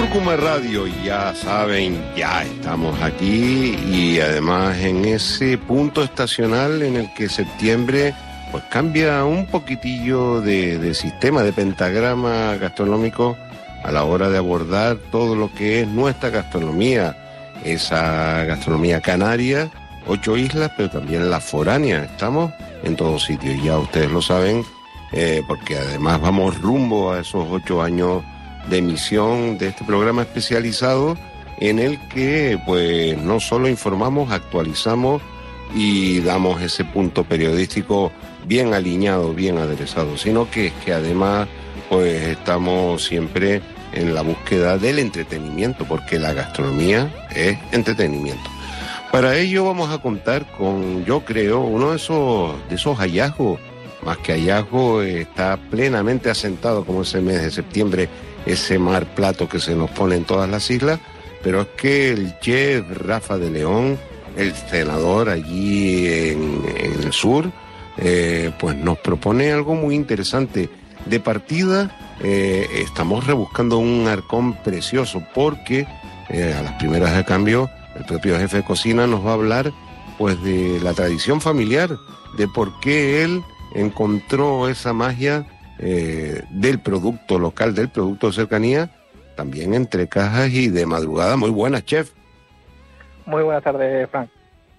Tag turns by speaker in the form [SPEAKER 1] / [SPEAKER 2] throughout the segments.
[SPEAKER 1] Tucumán Radio, ya saben, ya estamos aquí y además en ese punto estacional en el que septiembre pues cambia un poquitillo de sistema, de pentagrama gastronómico a la hora de abordar todo lo que es nuestra gastronomía, esa gastronomía canaria, 8 islas, pero también la foránea. Estamos en todos sitios, ya ustedes lo saben, porque además vamos rumbo a esos 8 años de emisión de este programa especializado en el que pues no solo informamos, actualizamos y damos ese punto periodístico bien alineado, bien aderezado, sino que además pues estamos siempre en la búsqueda del entretenimiento, porque la gastronomía es entretenimiento. Para ello vamos a contar con, yo creo, uno de esos hallazgos, más que hallazgo, está plenamente asentado como ese mes de septiembre, ese mar plato que se nos pone en todas las islas, pero es que el chef Rafa de León, el senador allí en el sur, pues nos propone algo muy interesante. De partida, estamos rebuscando un arcón precioso, porque a las primeras de cambio, el propio jefe de cocina nos va a hablar pues de la tradición familiar, de por qué él encontró esa magia del producto local, del producto de cercanía, también entre cajas y de madrugada. Muy buenas, chef.
[SPEAKER 2] Muy buenas tardes, Frank.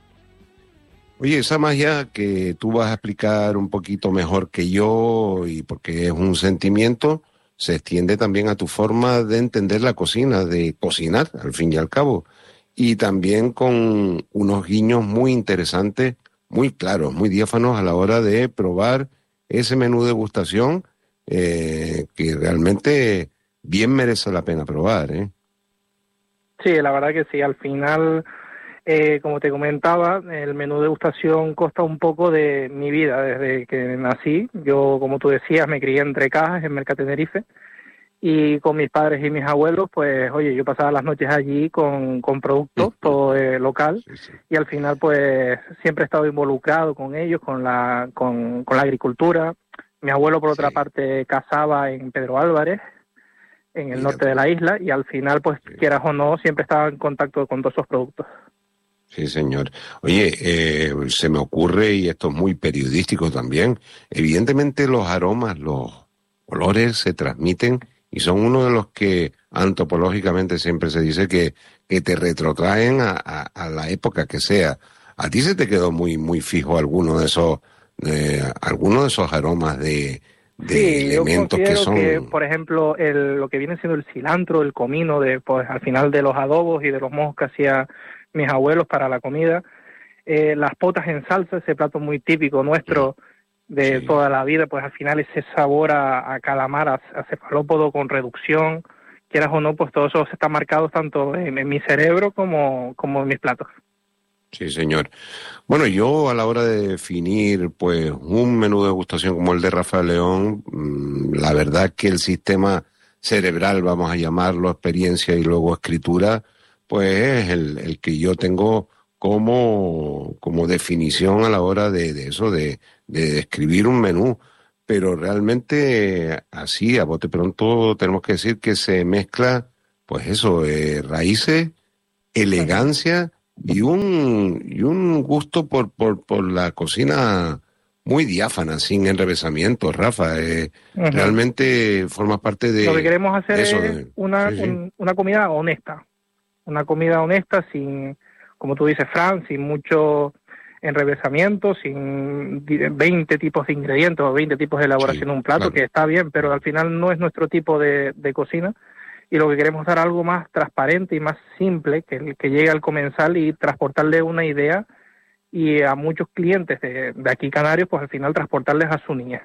[SPEAKER 1] Oye, esa magia que tú vas a explicar un poquito mejor que yo, y porque es un sentimiento, se extiende también a tu forma de entender la cocina, de cocinar, al fin y al cabo, y también con unos guiños muy interesantes, muy claros, muy diáfanos a la hora de probar ese menú de degustación, que realmente bien merece la pena probar, ¿eh?
[SPEAKER 2] Sí, la verdad que sí. Al final, como te comentaba, el menú de degustación consta un poco de mi vida desde que nací. Yo, como tú decías, me crié entre cajas en Merca Tenerife, y con mis padres y mis abuelos, pues, oye, yo pasaba las noches allí con productos, todo local, sí. Y al final, pues, siempre he estado involucrado con ellos, con la agricultura. Mi abuelo, por otra parte, cazaba en Pedro Álvarez, en el norte de la isla, y al final, pues, quieras o no, siempre estaba en contacto con todos esos productos.
[SPEAKER 1] Sí, señor. Oye, se me ocurre, y esto es muy periodístico también, evidentemente los aromas, los olores se transmiten y son uno de los que antropológicamente siempre se dice que te retrotraen a la época que sea. ¿A ti se te quedó muy fijo alguno de esos aromas de
[SPEAKER 2] sí,
[SPEAKER 1] elementos que son?
[SPEAKER 2] Que, por ejemplo, lo que viene siendo el cilantro, el comino, pues al final de los adobos y de los mojos que hacía mis abuelos para la comida, las potas en salsa, ese plato muy típico nuestro de toda la vida, pues al final ese sabor a calamar, a cefalópodo con reducción, quieras o no, pues todo eso está marcado tanto en mi cerebro como en mis platos.
[SPEAKER 1] Sí, señor. Bueno, yo a la hora de definir pues un menú de degustación como el de Rafael León, la verdad que el sistema cerebral, vamos a llamarlo, experiencia y luego escritura, pues es el que yo tengo como definición a la hora de eso, de describir un menú. Pero realmente así, a bote pronto, tenemos que decir que se mezcla, pues eso, raíces, elegancia y un gusto por la cocina muy diáfana, sin enrevesamiento, Rafa. Realmente forma parte de...
[SPEAKER 2] Lo que queremos hacer
[SPEAKER 1] eso,
[SPEAKER 2] es una comida honesta. Una comida honesta, sin, como tú dices, Fran, sin mucho enrevesamiento, sin 20 tipos de ingredientes o 20 tipos de elaboración en un plato, claro, que está bien, pero al final no es nuestro tipo de cocina. Y lo que queremos es dar algo más transparente y más simple, que llegue al comensal y transportarle una idea, y a muchos clientes de aquí canarios, pues al final transportarles a su niñez.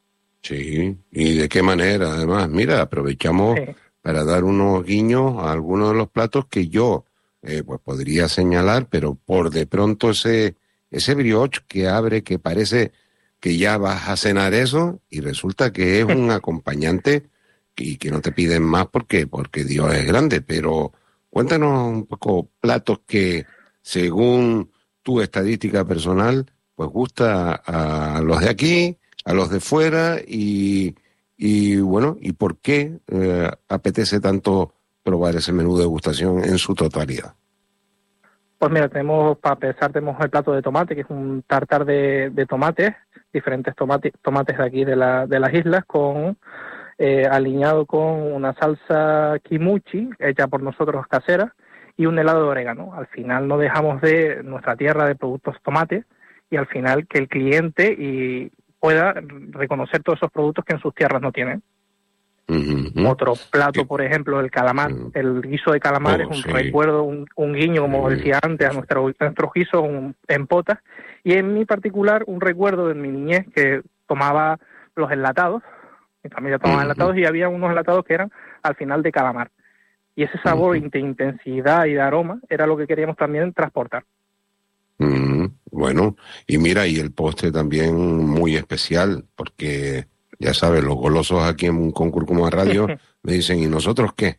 [SPEAKER 1] Sí, y de qué manera, además, mira, aprovechamos para dar unos guiños a algunos de los platos que yo pues podría señalar, pero por de pronto ese brioche que abre, que parece que ya vas a cenar eso, y resulta que es un acompañante y que no te piden más porque Dios es grande. Pero cuéntanos un poco platos que, según tu estadística personal, pues gusta a los de aquí, a los de fuera, y bueno, y por qué apetece tanto probar ese menú de degustación en su totalidad?
[SPEAKER 2] Pues mira, para empezar, tenemos el plato de tomate, que es un tartar de tomates, diferentes tomates de aquí de las islas, aliñado con una salsa kimuchi, hecha por nosotros casera, y un helado de orégano. Al final no dejamos de nuestra tierra de productos tomates, y al final que el cliente pueda reconocer todos esos productos que en sus tierras no tienen.
[SPEAKER 1] Uh-huh.
[SPEAKER 2] Otro plato, por ejemplo, el calamar. El guiso de calamar es un recuerdo, un guiño, como decía antes, a nuestro guiso en potas. Y en mi particular, un recuerdo de mi niñez, que tomaba los enlatados. Mi familia tomaba enlatados, y había unos enlatados que eran al final de calamar. Y ese sabor de intensidad y de aroma era lo que queríamos también transportar.
[SPEAKER 1] Bueno, y mira, y el postre también muy especial, porque ya sabes, los golosos aquí con Cúrcuma Radio me dicen, ¿y nosotros qué?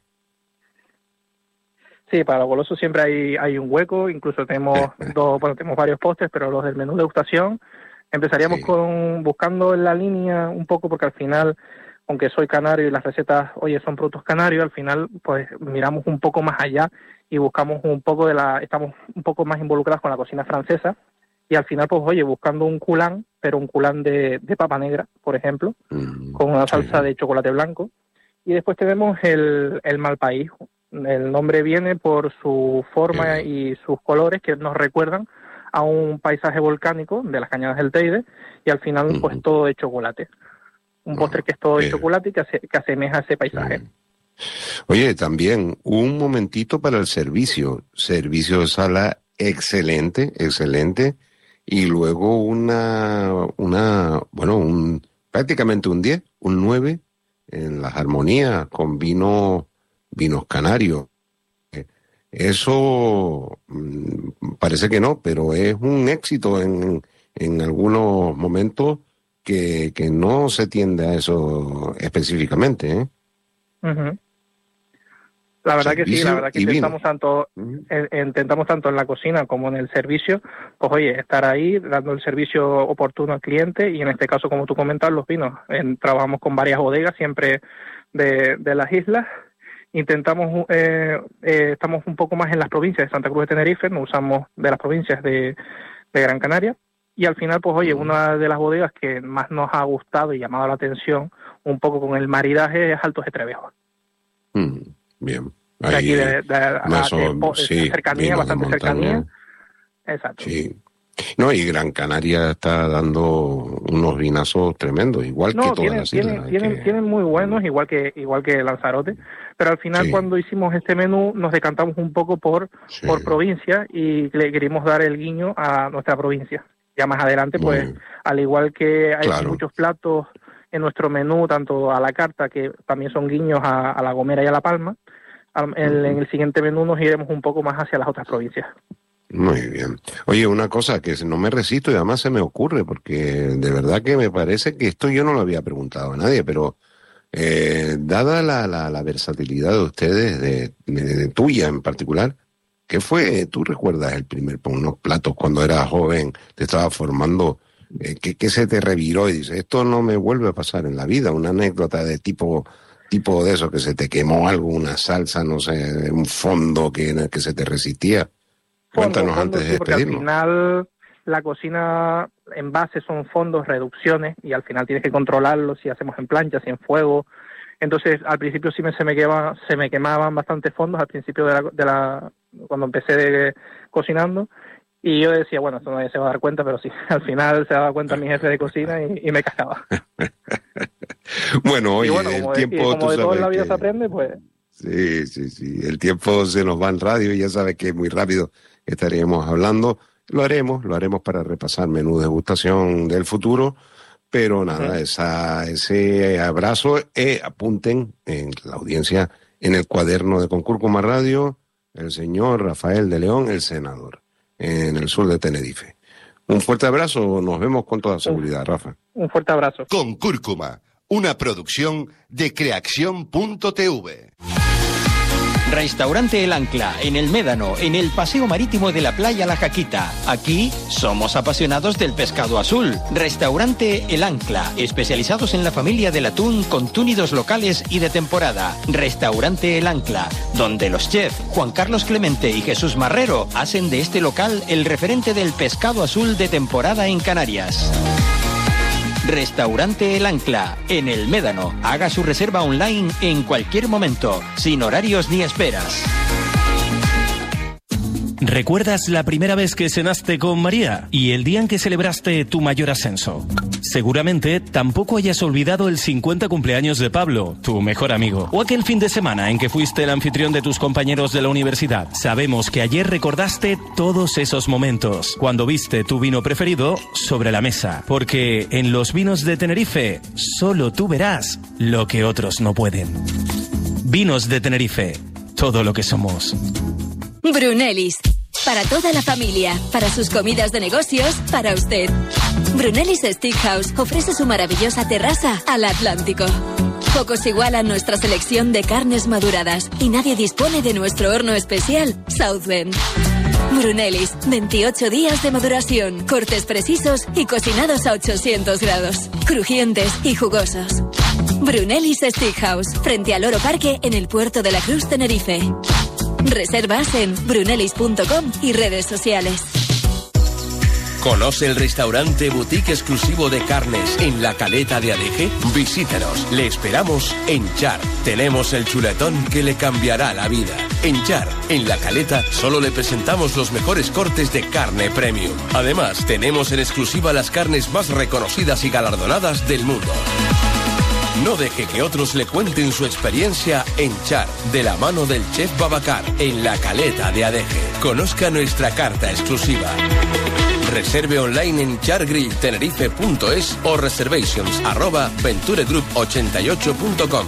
[SPEAKER 2] Sí, para los golosos siempre hay un hueco, incluso tenemos tenemos varios postres, pero los del menú degustación empezaríamos buscando en la línea un poco, porque al final, aunque soy canario y las recetas, son productos canarios, al final pues miramos un poco más allá y buscamos un poco estamos un poco más involucrados con la cocina francesa, y al final pues buscando un culán, pero un culán de papa negra, por ejemplo, con una salsa de chocolate blanco. Y después tenemos el Malpaís. El nombre viene por su forma y sus colores, que nos recuerdan a un paisaje volcánico de las Cañadas del Teide, y al final pues todo de chocolate. Un postre que es todo de chocolate y que asemeja a ese paisaje.
[SPEAKER 1] Oye, también un momentito para el servicio de sala excelente, y luego prácticamente un 10, un 9 en las armonías con vinos canarios. Eso parece que no, pero es un éxito en algunos momentos que no se tiende a eso específicamente, ¿eh?
[SPEAKER 2] Uh-huh. La verdad que sí, la verdad que intentamos tanto en la cocina como en el servicio, pues estar ahí dando el servicio oportuno al cliente, y en este caso, como tú comentas, los vinos. Trabajamos con varias bodegas siempre de las islas. Intentamos, estamos un poco más en las provincias de Santa Cruz de Tenerife, no usamos de las provincias de Gran Canaria, y al final, pues una de las bodegas que más nos ha gustado y llamado la atención un poco con el maridaje es Altos de Trevejo.
[SPEAKER 1] Bien.
[SPEAKER 2] De aquí cercanía, bastante cercanía. Exacto.
[SPEAKER 1] Sí. No, y Gran Canaria está dando unos vinazos tremendos, igual que todas las islas.
[SPEAKER 2] Tienen muy buenos, igual que Lanzarote, pero al final cuando hicimos este menú nos decantamos un poco por provincia, y le queríamos dar el guiño a nuestra provincia. Ya más adelante, pues, al igual que hay muchos platos en nuestro menú, tanto a la carta, que también son guiños a La Gomera y a La Palma, en el siguiente menú nos iremos un poco más hacia las otras provincias.
[SPEAKER 1] Muy bien. Oye, una cosa que no me resisto y además se me ocurre, porque de verdad que me parece que esto yo no lo había preguntado a nadie, pero dada la versatilidad de ustedes, de tuya en particular, ¿qué fue, tú recuerdas unos platos cuando eras joven, te estabas formando, que se te reviró y dices, esto no me vuelve a pasar en la vida? Una anécdota de tipo de eso, que se te quemó algo, una salsa, no sé, un fondo que se te resistía. Cuéntanos antes de despedirnos.
[SPEAKER 2] Al final la cocina en base son fondos, reducciones, y al final tienes que controlarlos, si hacemos en plancha, si en fuego. Entonces al principio sí se me quemaban bastantes fondos al principio cuando empecé cocinando, y yo decía, bueno, esto nadie se va a dar cuenta, pero sí, al final se daba cuenta mi jefe de cocina y me cascaba.
[SPEAKER 1] Bueno, oye, el tiempo...
[SPEAKER 2] como de todo en la vida se aprende, pues...
[SPEAKER 1] Sí, el tiempo se nos va en radio y ya sabes que muy rápido estaríamos hablando. Lo haremos para repasar menú de degustación del futuro, pero nada, ese abrazo, apunten en la audiencia, en el cuaderno de Con Cúrcuma Radio, el señor Rafael de León, el senador, en el sur de Tenerife. Un fuerte abrazo, nos vemos con toda seguridad, Rafa.
[SPEAKER 2] Un fuerte abrazo.
[SPEAKER 3] Con Cúrcuma, una producción de Creacción.tv. Restaurante El Ancla, en El Médano, en el Paseo Marítimo de la Playa La Jaquita. Aquí somos apasionados del pescado azul. Restaurante El Ancla, especializados en la familia del atún con túnidos locales y de temporada. Restaurante El Ancla, donde los chefs Juan Carlos Clemente y Jesús Marrero hacen de este local el referente del pescado azul de temporada en Canarias. Restaurante El Ancla, en El Médano. Haga su reserva online en cualquier momento, sin horarios ni esperas.
[SPEAKER 4] ¿Recuerdas la primera vez que cenaste con María y el día en que celebraste tu mayor ascenso? Seguramente tampoco hayas olvidado el 50 cumpleaños de Pablo, tu mejor amigo, o aquel fin de semana en que fuiste el anfitrión de tus compañeros de la universidad. Sabemos que ayer recordaste todos esos momentos, cuando viste tu vino preferido sobre la mesa, porque en los vinos de Tenerife solo tú verás lo que otros no pueden. Vinos de Tenerife, todo lo que somos.
[SPEAKER 5] Brunellis. Para toda la familia, para sus comidas de negocios, para usted. Brunellis Steakhouse ofrece su maravillosa terraza al Atlántico. Pocos igualan nuestra selección de carnes maduradas y nadie dispone de nuestro horno especial, Southbend. Brunellis, 28 días de maduración, cortes precisos y cocinados a 800 grados. Crujientes y jugosos. Brunellis Steakhouse, frente al Oro Parque en el Puerto de la Cruz, Tenerife. Reservas en brunellis.com y redes sociales.
[SPEAKER 6] ¿Conoce el restaurante boutique exclusivo de carnes en la Caleta de Adeje? Visítenos, le esperamos en Char. Tenemos el chuletón que le cambiará la vida. En Char, en la Caleta, solo le presentamos los mejores cortes de carne premium. Además, tenemos en exclusiva las carnes más reconocidas y galardonadas del mundo. No deje que otros le cuenten su experiencia en Char, de la mano del chef Babacar, en la Caleta de Adeje. Conozca nuestra carta exclusiva. Reserve online en chargrilltenerife.es o reservations@venturegroup88.com.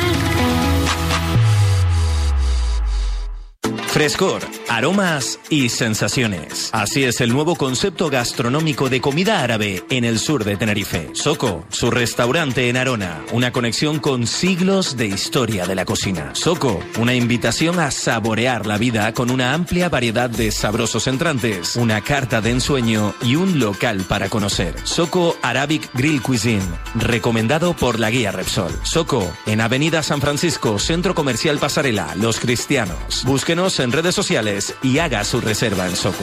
[SPEAKER 4] Frescor, aromas y sensaciones. Así es el nuevo concepto gastronómico de comida árabe en el sur de Tenerife. Soko, su restaurante en Arona, una conexión con siglos de historia de la cocina. Soko, una invitación a saborear la vida con una amplia variedad de sabrosos entrantes, una carta de ensueño y un local para conocer. Soko Arabic Grill Cuisine, recomendado por la guía Repsol. Soko, en Avenida San Francisco, Centro Comercial Pasarela, Los Cristianos. Búsquenos en redes sociales y haga su reserva en Soko.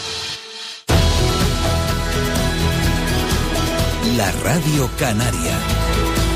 [SPEAKER 7] La Radio Canaria.